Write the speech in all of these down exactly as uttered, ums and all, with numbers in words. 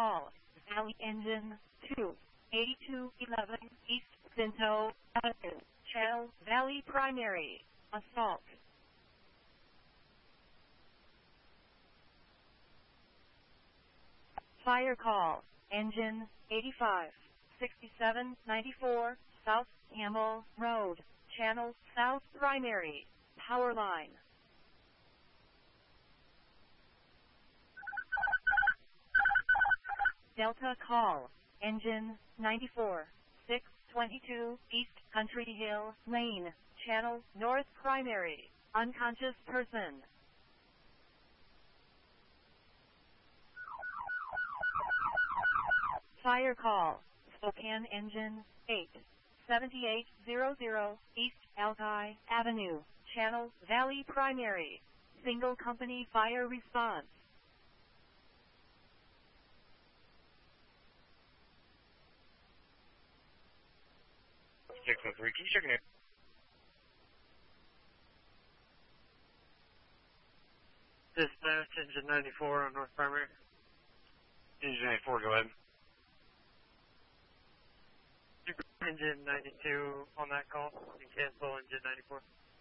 call. Valley Engine two, eighty-two eleven East Pinto Avenue, Channel Valley Primary, Assault. Fire call. Engine eighty-five, sixty-seven ninety-four South Hamel Road, Channel South Primary, Power Line. Delta call. Engine ninety-four, six twenty-two East Country Hill Lane, Channel North Primary, unconscious person. Fire call. Spokane Engine eight, seventy-eight hundred East Alki Avenue, Channel Valley Primary, single company fire response. six oh three, can you check it? Dispatch, Engine ninety-four on North Primary. Engine ninety-four, go ahead. Engine ninety-two on that call. You can cancel Engine ninety-four.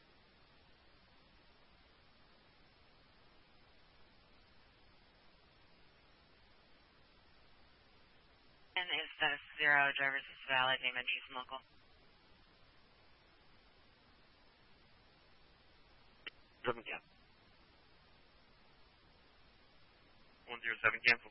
And is the zero drivers valid name entries and local? Seven cancel. One zero seven cancel.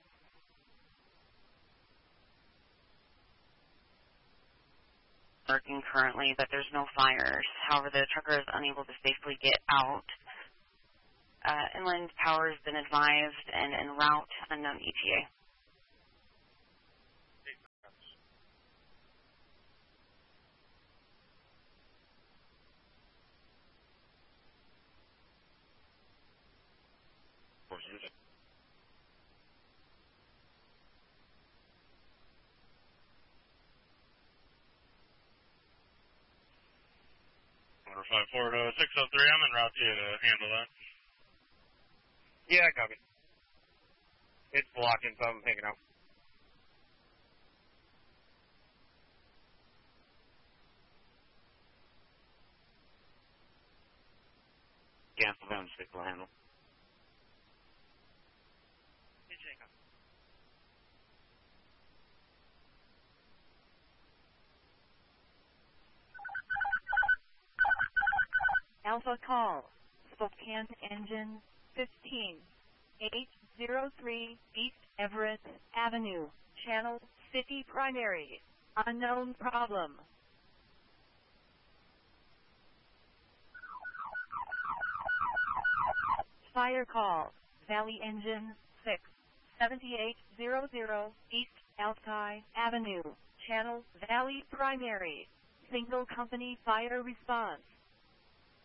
Working currently, but there's no fires. However, the trucker is unable to safely get out. Uh, inland power has been advised and en route, unknown E T A. Order five four to six oh three, I'm en route to you to handle that. Yeah, I copy. It's blocking, so I'm hanging out. Cancel down, stick will handle. Alpha call. Spokane Engine fifteen, eight oh three East Everett Avenue, Channel City Primary, unknown problem. Fire call. Valley Engine six, seventy-eight hundred East Alki Avenue, Channel Valley Primary, single company fire response.